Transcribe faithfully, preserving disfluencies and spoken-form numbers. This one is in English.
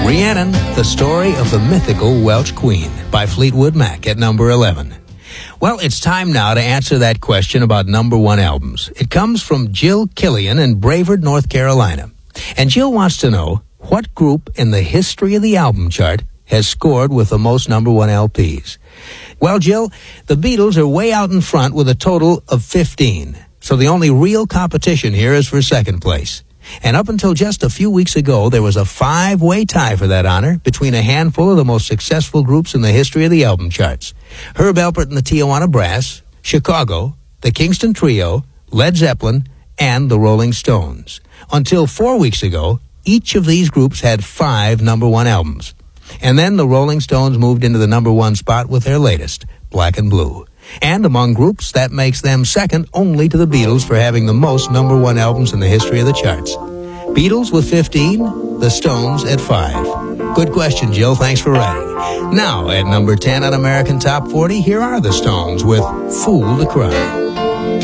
Rhiannon, The Story of the Mythical Welsh Queen by Fleetwood Mac at number eleven. Well, it's time now to answer that question about number one albums. It comes from Jill Killian in Brevard, North Carolina. And Jill wants to know what group in the history of the album chart has scored with the most number one L Ps. Well, Jill, the Beatles are way out in front with a total of fifteen. So the only real competition here is for second place. And up until just a few weeks ago, there was a five-way tie for that honor between a handful of the most successful groups in the history of the album charts. Herb Alpert and the Tijuana Brass, Chicago, the Kingston Trio, Led Zeppelin, and the Rolling Stones. Until four weeks ago, each of these groups had five number one albums. And then the Rolling Stones moved into the number one spot with their latest, Black and Blue. And among groups, that makes them second only to the Beatles for having the most number one albums in the history of the charts. Beatles with fifteen, the Stones at five. Good question, Jill. Thanks for writing. Now, at number ten on American Top forty, here are the Stones with Fool the Crowd.